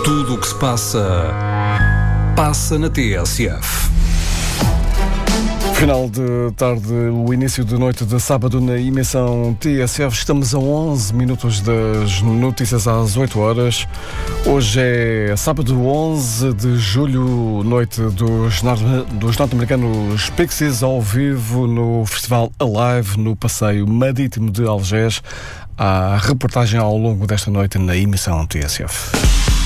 Tudo o que se passa, passa na TSF. Final de tarde, o início de noite de sábado na emissão TSF. Estamos a 11 minutos das notícias às 8 horas. Hoje é sábado 11 de julho, noite dos norte-americanos Pixies ao vivo no Festival Alive no Passeio Marítimo de Algés. Há reportagem ao longo desta noite na emissão TSF.